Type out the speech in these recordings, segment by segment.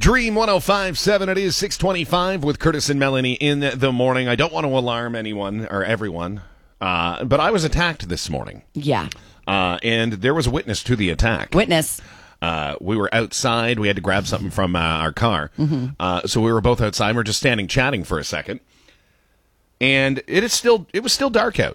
Dream 105.7, it is 6:25 with Curtis and Melanie in the morning. I don't want to alarm anyone or everyone, but I was attacked this morning. Yeah. And there was a witness to the attack. Witness. We were outside. We had to grab something from our car. So we were both outside. We're just standing chatting for a second. And it was still dark out.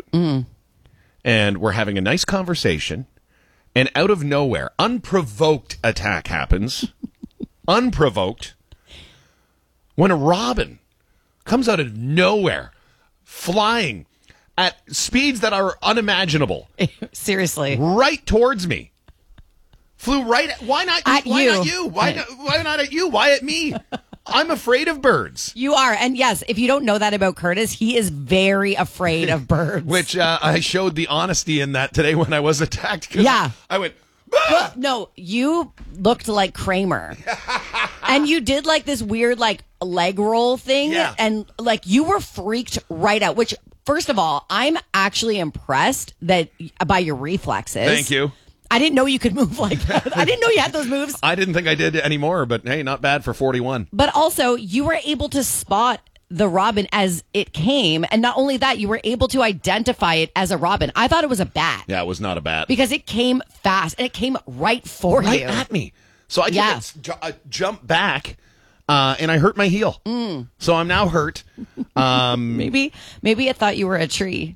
And we're having a nice conversation. And out of nowhere, unprovoked attack happens. Unprovoked. When a robin comes out of nowhere, flying at speeds that are unimaginable. Seriously. Right towards me. Flew right at, why not at why you? Not you? Why not at you? Why at me? I'm afraid of birds. You are. And yes, if you don't know that about Curtis, he is very afraid of birds. Which I showed the honesty in that today when I was attacked. Yeah. I went, ah! No, you looked like Kramer. And you did like this weird like leg roll thing. Yeah. And like you were freaked right out, which first of all, I'm actually impressed that by your reflexes. Thank you. I didn't know you could move like that. I didn't know you had those moves. I didn't think I did anymore, but hey, not bad for 41. But also, you were able to spot the robin as it came. And not only that, you were able to identify it as a robin. I thought it was a bat. Yeah, it was not a bat. Because it came fast and it came right for Right you. at me. So I Yeah. jumped back, and I hurt my heel. So I'm now hurt. Maybe it thought you were a tree.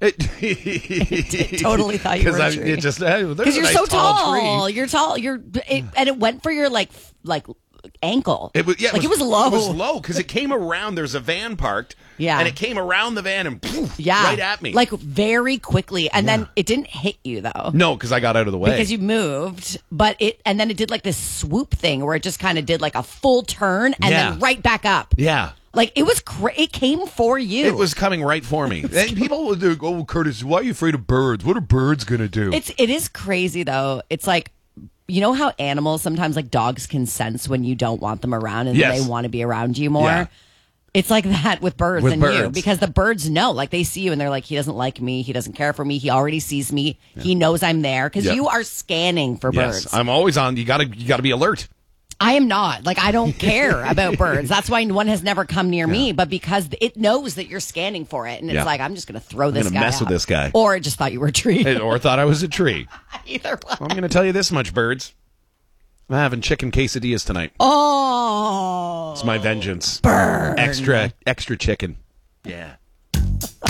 Totally thought you were a tree. Because You're so tall. You're tall. And it went for your like ankle. It was low. It was low because it came around. There's a van parked. Yeah. And it came around the van and poof, Yeah. right at me. Like very quickly. And then it didn't hit you though. No, because I got out of the way. Because you moved, and then it did like this swoop thing where it just kind of did like a full turn and then right back up. Yeah. Like it was it came for you. It was coming right for me. And people would do, oh, Curtis, why are you afraid of birds? What are birds going to do? It is crazy though. It's like, you know how animals sometimes like dogs can sense when you don't want them around and Yes. they want to be around you more? Yeah. It's like that with birds With and birds. you because the birds know, like they see you and they're like, he doesn't like me. He doesn't care for me. He already sees me. Yeah. He knows I'm there because you are scanning for birds. I'm always on. You gotta be alert. I am not. Like, I don't care about birds. That's why one has never come near me, but because it knows that you're scanning for it. And it's like, I'm just going to throw this guy mess with this guy. Or it just thought you were a tree. Or thought I was a tree. Either one. I'm going to tell you this much, birds. I'm having chicken quesadillas tonight. Oh. It's my vengeance. Burn. Extra chicken. Yeah.